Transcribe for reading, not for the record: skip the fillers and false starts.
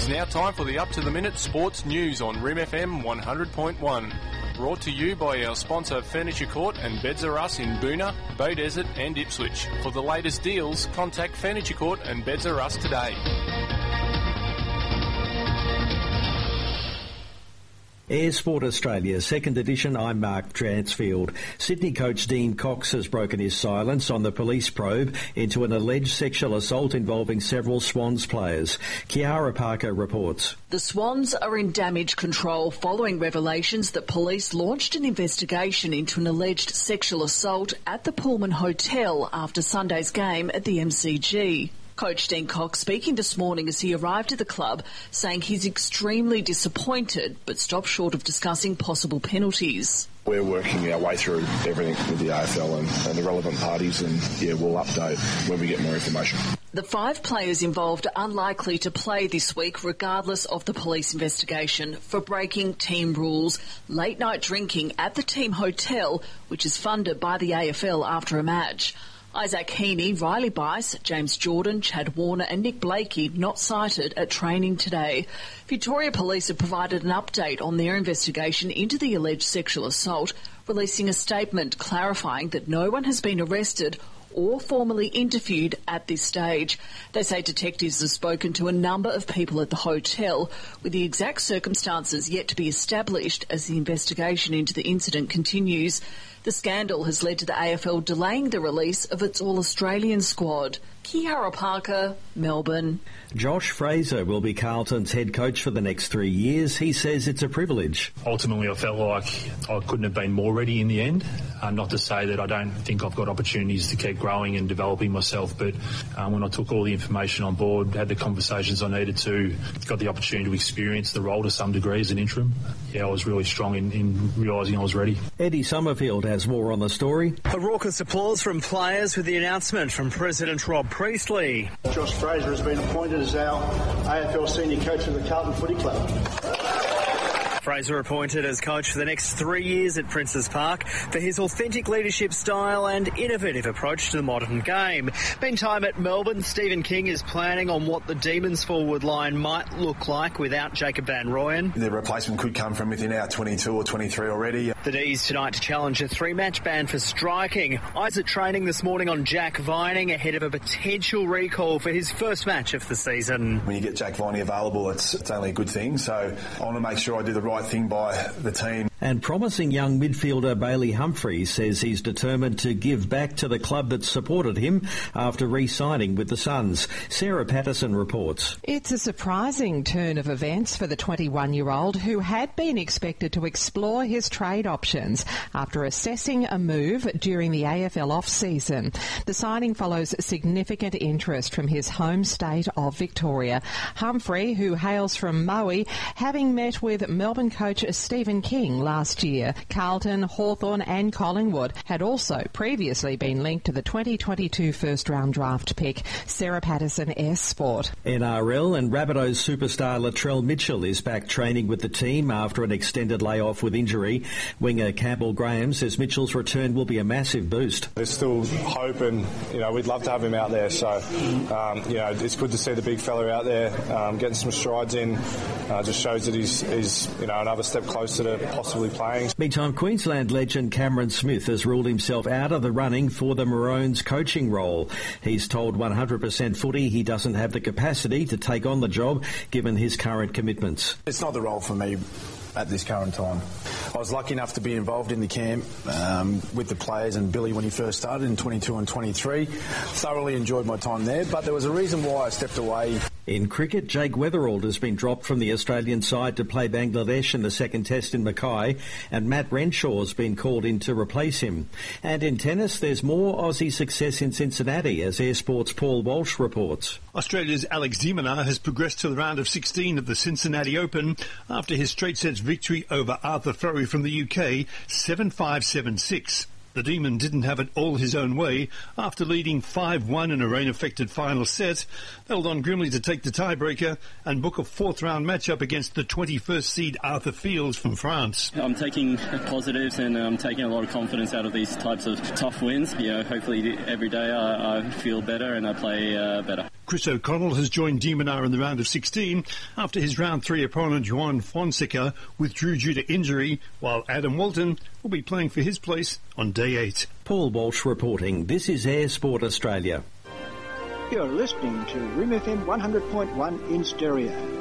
It's now time for the up-to-the-minute sports news on Rim FM 100.1. Brought to you by our sponsor Furniture Court and Beds R Us in Boona, Beaudesert and Ipswich. For the latest deals, contact Furniture Court and Beds R Us today. Air Sport Australia, 2nd edition, I'm Mark Transfield. Sydney coach Dean Cox has broken his silence on the police probe into an alleged sexual assault involving several Swans players. Kiara Parker reports. The Swans are in damage control following revelations that police launched an investigation into an alleged sexual assault at the Pullman Hotel after Sunday's game at the MCG. Coach Dean Cox speaking this morning as he arrived at the club, saying he's extremely disappointed but stopped short of discussing possible penalties. We're working our way through everything with the AFL and the relevant parties, and we'll update when we get more information. The 5 players involved are unlikely to play this week regardless of the police investigation for breaking team rules, late night drinking at the team hotel, which is funded by the AFL after a match. Isaac Heaney, Riley Bice, James Jordan, Chad Warner and Nick Blakey not cited at training today. Victoria Police have provided an update on their investigation into the alleged sexual assault, releasing a statement clarifying that no one has been arrested or formally interviewed at this stage. They say detectives have spoken to a number of people at the hotel, with the exact circumstances yet to be established as the investigation into the incident continues. The scandal has led to the AFL delaying the release of its All-Australian squad. Kiara Parker, Melbourne. Josh Fraser will be Carlton's head coach for the next 3 years. He says it's a privilege. Ultimately, I felt like I couldn't have been more ready in the end. Not to say that I don't think I've got opportunities to keep growing and developing myself, but when I took all the information on board, had the conversations I needed to, got the opportunity to experience the role to some degree as an interim, I was really strong in realising I was ready. Eddie Summerfield has more on the story. A raucous applause from players with the announcement from President Rob Priestley. Josh Fraser has been appointed as our AFL senior coach of the Carlton Footy Club. Fraser appointed as coach for the next 3 years at Princes Park for his authentic leadership style and innovative approach to the modern game. Meantime, at Melbourne, Stephen King is planning on what the Demons forward line might look like without Jacob Van Rooyen. The replacement could come from within our 22 or 23 already. The D's tonight to challenge a 3-match ban for striking. Eyes at training this morning on Jack Vining ahead of a potential recall for his first match of the season. When you get Jack Vining available, it's only a good thing, so I want to make sure I do the right thing by the team. And promising young midfielder Bailey Humphries says he's determined to give back to the club that supported him after re-signing with the Suns. Sarah Patterson reports. It's a surprising turn of events for the 21-year-old who had been expected to explore his trade options after assessing a move during the AFL off-season. The signing follows significant interest from his home state of Victoria. Humphrey, who hails from Maui, having met with Melbourne coach Stephen King last year. Carlton, Hawthorn and Collingwood had also previously been linked to the 2022 first-round draft pick. Sarah Patterson, S Sport. NRL and Rabbitohs superstar Latrell Mitchell is back training with the team after an extended layoff with injury. Winger Campbell Graham says Mitchell's return will be a massive boost. There's still hope and, we'd love to have him out there. So, it's good to see the big fella out there getting some strides in. Just shows that he's another step closer to possibly playing. Meantime, Queensland legend Cameron Smith has ruled himself out of the running for the Maroons coaching role. He's told 100% Footy he doesn't have the capacity to take on the job given his current commitments. It's not the role for me at this current time. I was lucky enough to be involved in the camp with the players and Billy when he first started in 22 and 23. Thoroughly enjoyed my time there, but there was a reason why I stepped away. In cricket, Jake Weatherald has been dropped from the Australian side to play Bangladesh in the second test in Mackay, and Matt Renshaw has been called in to replace him. And in tennis, there's more Aussie success in Cincinnati, as Air Sport's Paul Walsh reports. Australia's Alex de Minaur has progressed to the round of 16 of the Cincinnati Open after his straight sets victory over Arthur Furry from the UK, 7-5, 7-6. The Demon didn't have it all his own way. After leading 5-1 in a rain-affected final set, they held on grimly to take the tiebreaker and book a fourth-round matchup against the 21st seed Arthur Fields from France. I'm taking positives and I'm taking a lot of confidence out of these types of tough wins. Hopefully every day I feel better and I play better. Chris O'Connell has joined De Minaur in the round of 16 after his round 3 opponent Juan Fonseca withdrew due to injury, while Adam Walton will be playing for his place on day 8. Paul Walsh reporting. This is Air Sport Australia. You're listening to Rim FM 100.1 in stereo.